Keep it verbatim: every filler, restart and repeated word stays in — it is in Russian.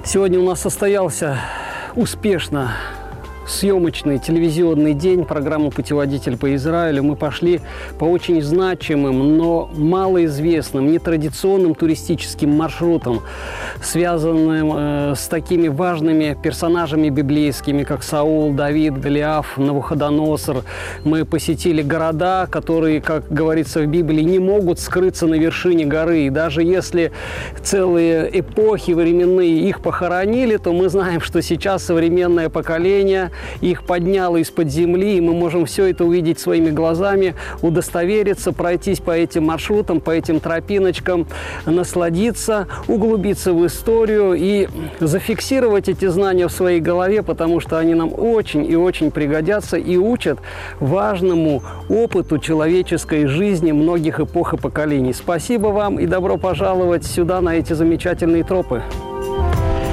Сегодня у нас состоялся успешно съемочный телевизионный день программы «Путеводитель по Израилю». Мы пошли по очень значимым, но малоизвестным, нетрадиционным туристическим маршрутам, связанным э, с такими важными персонажами библейскими, как Саул, Давид, Голиаф, Навуходоносор. Мы посетили города, которые, как говорится в Библии, не могут скрыться на вершине горы. И даже если целые эпохи временные их похоронили, то мы знаем, что сейчас современное поколение их подняло из-под земли, и мы можем все это увидеть своими глазами, удостовериться, пройтись по этим маршрутам, по этим тропиночкам, насладиться, углубиться в историю и зафиксировать эти знания в своей голове, потому что они нам очень и очень пригодятся и учат важному опыту человеческой жизни многих эпох и поколений. Спасибо вам и добро пожаловать сюда, на эти замечательные тропы.